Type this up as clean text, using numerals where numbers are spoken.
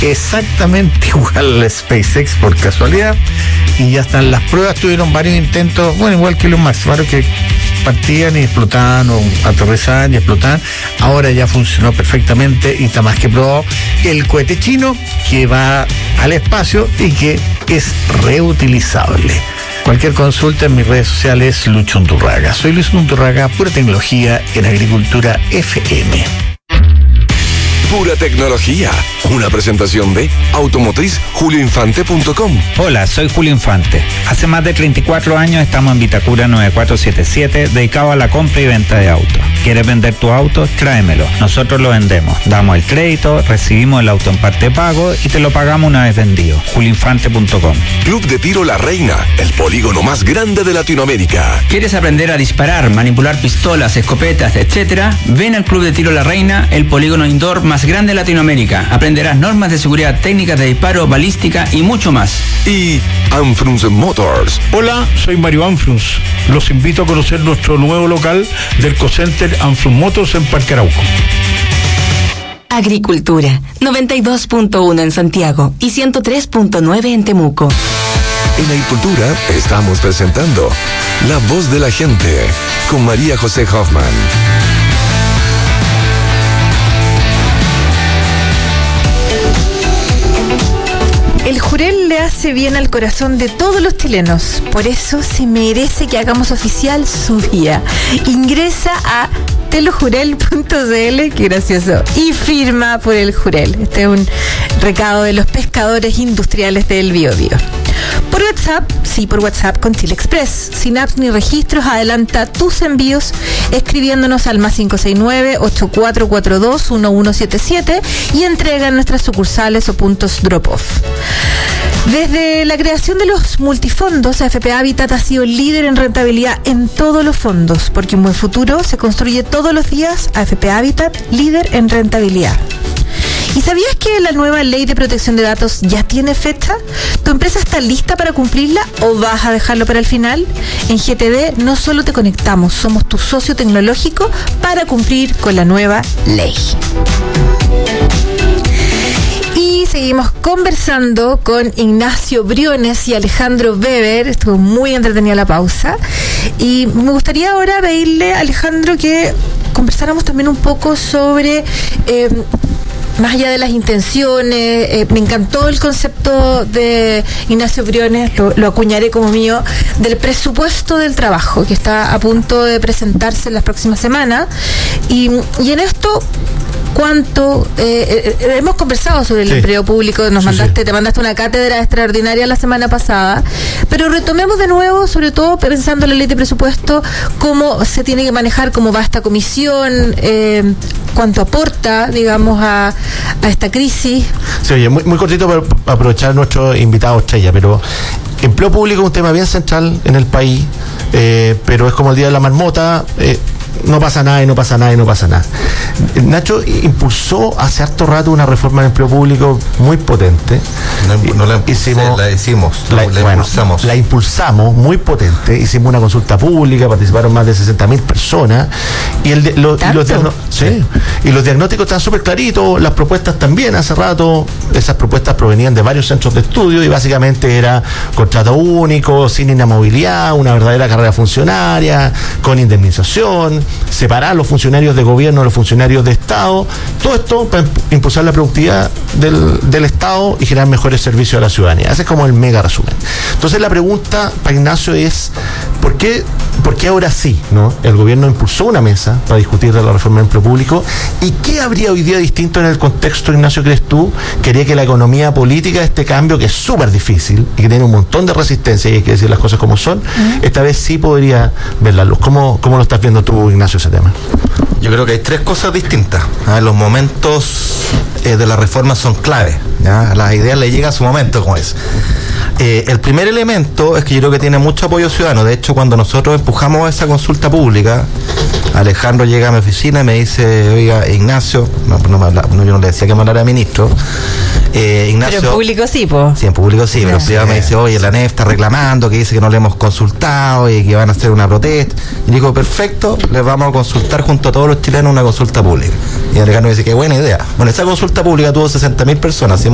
exactamente igual a la SpaceX por casualidad, y ya están las pruebas. Tuvieron varios intentos, bueno, igual que los Max, varios que partían y explotaban, o aterrizaban y explotaban. Ahora ya funcionó perfectamente y está más que probado el cohete chino que va al espacio y que es reutilizable. Cualquier consulta en mis redes sociales, Lucho Undurraga. Soy Luis Undurraga, pura tecnología en Agricultura FM. Pura tecnología. Una presentación de automotriz.julioinfante.com. Hola, soy Julio Infante. Hace más de 34 años estamos en Vitacura 9477, dedicado a la compra y venta de autos. ¿Quieres vender tu auto? Tráemelo. Nosotros lo vendemos. Damos el crédito, recibimos el auto en parte de pago y te lo pagamos una vez vendido. julioinfante.com. Club de Tiro La Reina, el polígono más grande de Latinoamérica. ¿Quieres aprender a disparar, manipular pistolas, escopetas, etcétera? Ven al Club de Tiro La Reina, el polígono indoor más grande de Latinoamérica. Aprenderás normas de seguridad, técnicas de disparo, balística y mucho más. Y Anfrunz Motors. Hola, soy Mario Anfrunz. Los invito a conocer nuestro nuevo local del Cocenter Anfrunz Motors en Parque Arauco. Agricultura, 92.1 en Santiago y 103.9 en Temuco. En Agricultura estamos presentando La Voz de la Gente con María José Hoffman. El Jurel le hace bien al corazón de todos los chilenos. Por eso se merece que hagamos oficial su día. Ingresa a telojurel.cl, qué gracioso, y firma por el Jurel. Este es un recado de los pescadores industriales del Biobío. Por WhatsApp, sí, por WhatsApp con Chile Express. Sin apps ni registros, adelanta tus envíos escribiéndonos al +569 8442 1177 y entrega en nuestras sucursales o puntos drop-off. Desde la creación de los multifondos, AFP Habitat ha sido líder en rentabilidad en todos los fondos, porque un buen futuro se construye todos los días. AFP Habitat, líder en rentabilidad. ¿Y sabías que la nueva ley de protección de datos ya tiene fecha? ¿Tu empresa está lista para cumplirla o vas a dejarlo para el final? En GTD no solo te conectamos, somos tu socio tecnológico para cumplir con la nueva ley. Y seguimos conversando con Ignacio Briones y Alejandro Weber. Estuvo muy entretenida la pausa. Y me gustaría ahora pedirle a Alejandro que conversáramos también un poco sobre... más allá de las intenciones, me encantó el concepto de Ignacio Briones, lo acuñaré como mío, del presupuesto del trabajo, que está a punto de presentarse en las próximas semanas. Y en esto, ¿cuánto? Hemos conversado sobre el empleo público, te mandaste una cátedra extraordinaria la semana pasada, pero retomemos de nuevo, sobre todo pensando en la ley de presupuesto, cómo se tiene que manejar, cómo va esta comisión, cuánto aporta, digamos, a esta crisis. Sí, oye, muy cortito para aprovechar nuestro invitado estrella, pero empleo público es un tema bien central en el país, pero es como el día de la marmota, no pasa nada y no pasa nada y no pasa nada. Nacho impulsó hace harto rato una reforma del empleo público muy potente. La impulsamos muy potente, hicimos una consulta pública, participaron más de 60.000 personas y los diagnósticos están súper claritos, las propuestas también hace rato, esas propuestas provenían de varios centros de estudio y básicamente era contrato único, sin inamovilidad, una verdadera carrera funcionaria, con indemnización, separar a los funcionarios de gobierno de los funcionarios de Estado, todo esto para impulsar la productividad del Estado y generar mejores servicios a la ciudadanía. Ese es como el mega resumen. Entonces la pregunta para Ignacio es, ¿por qué ahora sí, ¿no? El gobierno impulsó una mesa para discutir de la reforma del empleo público? ¿Y qué habría hoy día distinto en el contexto, Ignacio, crees tú, que haría que la economía política de este cambio, que es súper difícil y que tiene un montón de resistencia y hay que decir las cosas como son, esta vez sí podría ver la luz? ¿Cómo lo estás viendo tú, Ignacio, ese tema? Yo creo que hay tres cosas distintas. Los momentos de la reforma son clave, ¿ya? Las ideas le llegan a su momento, como es. El primer elemento es que yo creo que tiene mucho apoyo ciudadano. De hecho, cuando nosotros empujamos esa consulta pública, Alejandro llega a mi oficina y me dice, oiga, Ignacio, yo no le decía que me hablara ministro, Ignacio, pero en público sí, po. Sí, en público sí, pero en privado me dice, oye, la ANEF está reclamando, que dice que no le hemos consultado y que van a hacer una protesta. Y digo, perfecto, les vamos a consultar junto a todos los chilenos una consulta pública. Y Alejandro me dice, qué buena idea. Bueno, esa consulta pública tuvo 60.000 personas,